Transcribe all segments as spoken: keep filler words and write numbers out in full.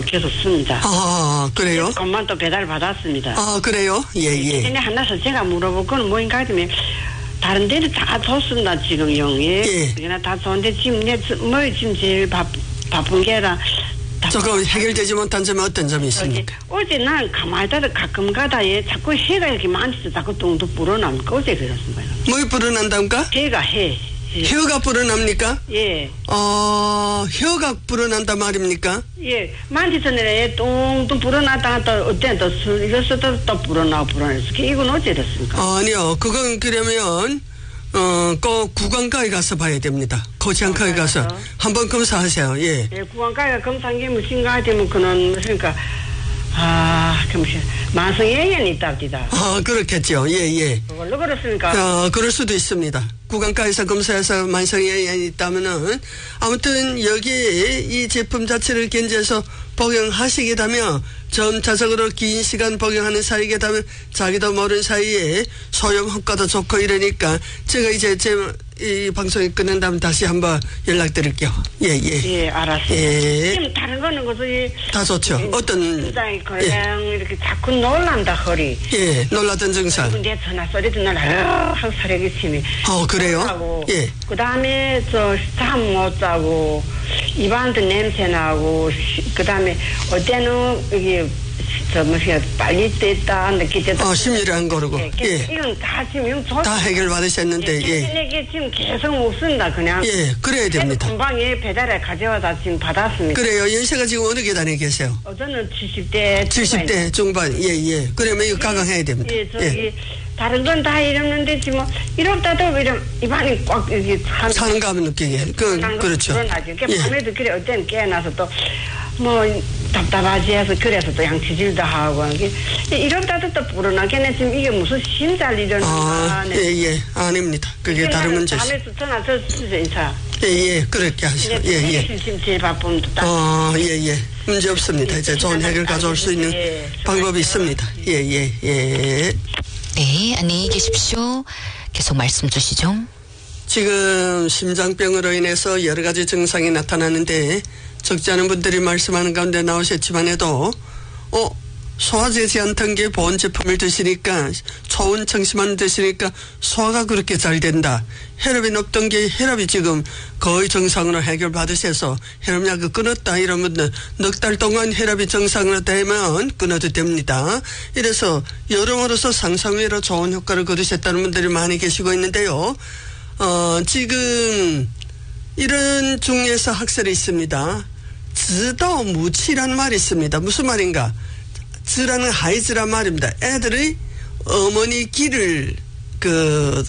계속 씁니다. 아, 그래요? 그것만 또 배달 받았습니다. 아, 그래요? 예, 예. 전에 하나서 제가 물어볼 거는 뭐인가 하면 다른 데는 다 좋습니다, 지금요. 예. 예. 그냥 다 좋은데 지금 내, 뭐 지금 제일 바, 바쁜 게라. 조금 해결되지 못한 점은 어떤 점이 있습니까? 어제 난 가만히 있다가 가끔 가다 예, 자꾸 해가 이렇게 많아서 자꾸 똥도 불어납니까? 어제 그렇습니다. 뭐 불어난답니까? 해가 해. 해. 혀가 불어납니까? 예. 어, 혀가 불어난다 말입니까? 예. 많기 전에 똥도 불어났다가 또 어때는 또 술, 이래서 또, 또 불어나고 불어났어. 이건 어째 됐습니까? 아니요. 그건 그러면 어, 꼭 구강가에 가서 봐야 됩니다. 고지안과에 가서 한번 검사하세요. 예. 예, 구강가에 검사한 게 무슨가 하면 그는 그러니까 아, 그럼 만성염이 있답니다. 아, 그렇겠죠. 예, 예. 그걸로 그렇습니까? 어, 그럴 수도 있습니다. 구강가에서 검사해서 만성염이 있다면은 아무튼 여기에 이 제품 자체를 견제해서 복용하시게 되면 점차적으로 긴 시간 복용하는 사이게 되면 자기도 모르는 사이에 소염 효과도 좋고 이러니까 제가 이제 제 이 방송이 끝난 다음에 다시 한번 연락드릴게요. 예, 예. 예, 알았어요. 예. 지금 다른 거는 것이 다 좋죠. 예, 어떤 굉장히 그냥 예. 이렇게 자꾸 놀란다 허리. 예, 놀랐던 증상. 근데 전화 소리 듣는 날 하고 사력이 심해. 어, 그래요? 하고, 예. 그 다음에 저 잠 못 자고 입안도 냄새 나고 그 다음에 어때는 이게 저 뭐야 빨리 됐다 느낄 때도 어, 심리를 안 거르고. 예, 예. 이건 다 지금 다 해결 받으셨는데 예. 예. 이게 지금 계속 없습니다. 그냥 예, 그래야 됩니다. 금방에 배달에 가져와다 지금 받았습니다. 그래요. 연세가 지금 어느 계단에 계세요? 어, 저는 칠십 대 칠십 대 중반. 예, 예. 그러면 이거 가강해야 됩니다. 예, 저기 예. 다른 건 다 이러는데 지금 이렇다도 이런 입안이 꽉 이렇게 사는 감을 느끼게. 그 그렇죠. 그러나죠. 예. 밤에도 그래 어때는 깨어나서 또 뭐 답답하지 해서 그래서 또 양치질도 하고 이게 이렇다도 또 불어나겠네. 지금 이게 무슨 심잘 일어나. 아, 예, 예. 아닙니다. 그게 다른 문제지. 밤에 전화 저 인사. 예, 예. 그렇게 하시죠. 예, 예. 지금 제일 바쁜 딱. 어, 예, 예. 문제 없습니다. 이제 좋은 해결 가져올 수 있는 방법이 있습니다. 예, 예, 예. 네, 안녕히 계십시오. 계속 말씀 주시죠. 지금 심장병으로 인해서 여러 가지 증상이 나타나는데 적지 않은 분들이 말씀하는 가운데 나오셨지만 해도 어 소화되지 않던 게 보온 제품을 드시니까 초운 청심환 드시니까 소화가 그렇게 잘 된다. 혈압이 높던 게 혈압이 지금 거의 정상으로 해결받으셔서 혈압약을 끊었다 이러면 넉 달 동안 혈압이 정상으로 되면 끊어도 됩니다. 이래서 여러모로서 상상외로 좋은 효과를 거두셨다는 분들이 많이 계시고 있는데요. 어 지금 이런 중에서 학설이 있습니다. 즈도 무치라는 말이 있습니다. 무슨 말인가? 즈라는 하이즈란 말입니다. 애들의 어머니 기를 그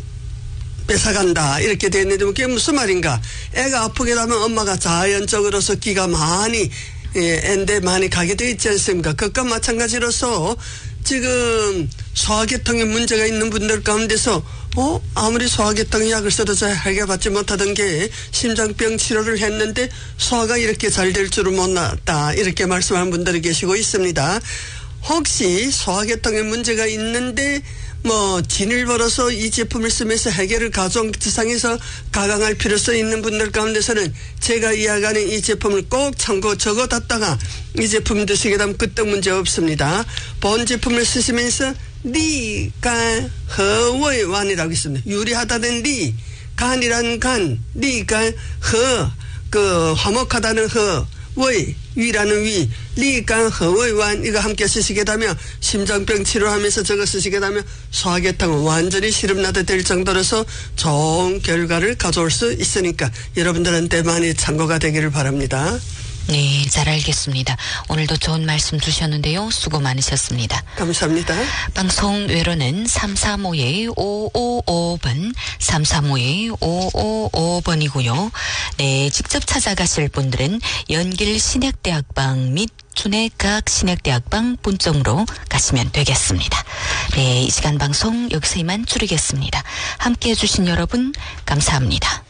뺏어간다 이렇게 되어 있는데 그게 무슨 말인가? 애가 아프게 되면 엄마가 자연적으로서 기가 많이 예, 애인데 많이 가게 되어 있지 않습니까? 그것과 마찬가지로서 지금 소화계통에 문제가 있는 분들 가운데서 어 아무리 소화계통 약을 써도 잘 해결받지 못하던 게 심장병 치료를 했는데 소화가 이렇게 잘 될 줄은 몰랐다 이렇게 말씀하는 분들이 계시고 있습니다. 혹시 소화계통에 문제가 있는데 뭐 진을 벌어서 이 제품을 쓰면서 해결을 가정 지상에서 가강할 필요성이 있는 분들 가운데서는 제가 이야기하는 이 제품을 꼭 참고 적어뒀다가 이 제품 드시게 되면 그때 문제 없습니다. 본 제품을 쓰시면서 리, 간, 허의 완이라고 있습니다. 유리하다는 리, 간이라는 간, 리, 간, 허, 그 화목하다는 허, 의, 위라는 위, 리, 간, 허의 완 이거 함께 쓰시게 되면 심장병 치료하면서 저거 쓰시게 되면 소화계통은 완전히 시름나도 될 정도로서 좋은 결과를 가져올 수 있으니까 여러분들한테 많이 참고가 되기를 바랍니다. 네, 잘 알겠습니다. 오늘도 좋은 말씀 주셨는데요. 수고 많으셨습니다. 감사합니다. 방송 외로는 삼삼오의 오오오오 번, 삼삼오의 오오오오 번이고요. 네, 직접 찾아가실 분들은 연길 신약대학방 및 준해각 신약대학방 본점으로 가시면 되겠습니다. 네, 이 시간 방송 여기서 이만 줄이겠습니다. 함께해 주신 여러분 감사합니다.